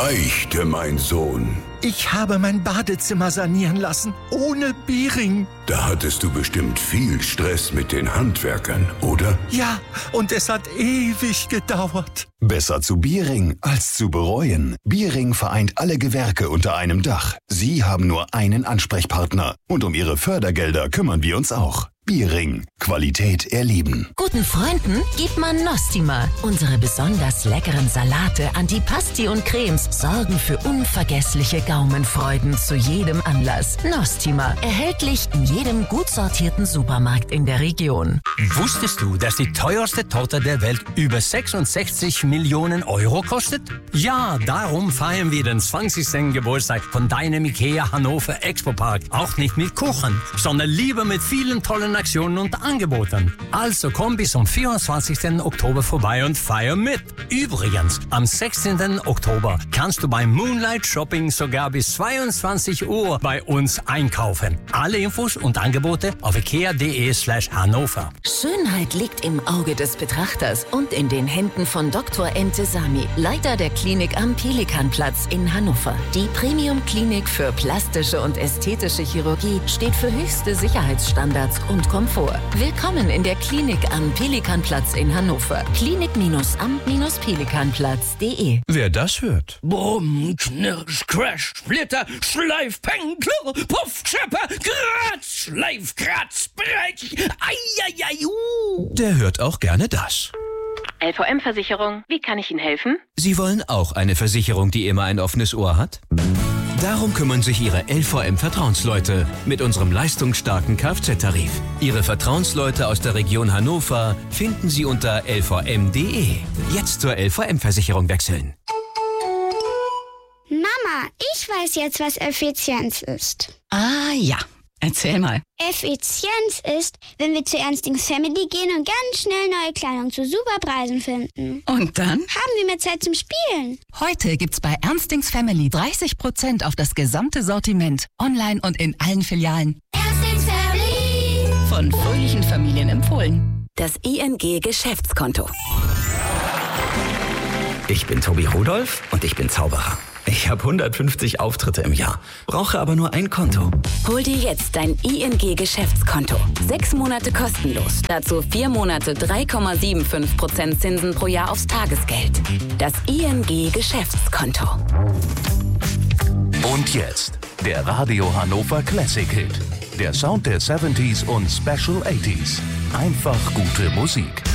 Beichte, mein Sohn. Ich habe mein Badezimmer sanieren lassen, ohne Bering. Da hattest du bestimmt viel Stress mit den Handwerkern, oder? Ja, und es hat ewig gedauert. Besser zu Bering als zu bereuen. Bering vereint alle Gewerke unter einem Dach. Sie haben nur einen Ansprechpartner. Und um Ihre Fördergelder kümmern wir uns auch. Bering. Qualität erleben. Guten Freunden gibt man Nostima. Unsere besonders leckeren Salate, Antipasti und Cremes sorgen für unvergessliche Gaumenfreuden zu jedem Anlass. Nostima. Erhältlich in jedem gut sortierten Supermarkt in der Region. Wusstest du, dass die teuerste Torte der Welt über 66 Millionen Euro kostet? Ja, darum feiern wir den 20. Geburtstag von deinem IKEA Hannover Expo Park. Auch nicht mit Kuchen, sondern lieber mit vielen tollen Aktionen und Angeboten. Also komm bis zum 24. Oktober vorbei und feier mit. Übrigens, am 16. Oktober kannst du beim Moonlight Shopping sogar bis 22 Uhr bei uns einkaufen. Alle Infos und Angebote auf ikea.de/Hannover. Schönheit liegt im Auge des Betrachters und in den Händen von Dr. Entesami, Leiter der Klinik am Pelikanplatz in Hannover. Die Premium-Klinik für plastische und ästhetische Chirurgie steht für höchste Sicherheitsstandards und Komfort. Willkommen in der Klinik am Pelikanplatz in Hannover. Klinik-am-pelikanplatz.de. Wer das hört? Bumm, Knirsch, Crash, Splitter, Schleif, Peng, Klirr, Puff, Schepper, Gratz, Schleif, Kratz, Brech, Eieiei, Der hört auch gerne das. LVM-Versicherung, wie kann ich Ihnen helfen? Sie wollen auch eine Versicherung, die immer ein offenes Ohr hat? Darum kümmern sich Ihre LVM-Vertrauensleute mit unserem leistungsstarken Kfz-Tarif. Ihre Vertrauensleute aus der Region Hannover finden Sie unter lvm.de. Jetzt zur LVM-Versicherung wechseln. Mama, ich weiß jetzt, was Effizienz ist. Ah ja, erzähl mal. Effizienz ist, wenn wir zu Ernstings Family gehen und ganz schnell neue Kleidung zu super Preisen finden. Und dann? Haben wir mehr Zeit zum Spielen. Heute gibt's bei Ernstings Family 30% auf das gesamte Sortiment. Online und in allen Filialen. Ernstings Family. Von fröhlichen Familien empfohlen. Das ING Geschäftskonto. Ich bin Tobi Rudolph und ich bin Zauberer. Ich habe 150 Auftritte im Jahr, brauche aber nur ein Konto. Hol dir jetzt dein ING Geschäftskonto. 6 Monate kostenlos. Dazu 4 Monate 3,75% Zinsen pro Jahr aufs Tagesgeld. Das ING Geschäftskonto. Und jetzt der Radio Hannover Classic Hit. Der Sound der 70s und Special 80s. Einfach gute Musik.